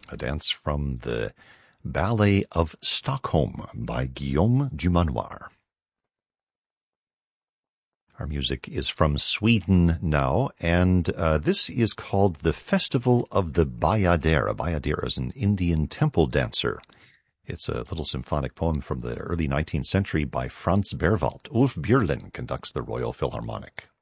a dance from the Ballet of Stockholm by Guillaume Dumanoir. Our music is from Sweden now, and this is called the Festival of the Bayadera. Bayadera is an Indian temple dancer. It's a little symphonic poem from the early 19th century by Franz Berwald. Ulf Björlin conducts the Royal Philharmonic.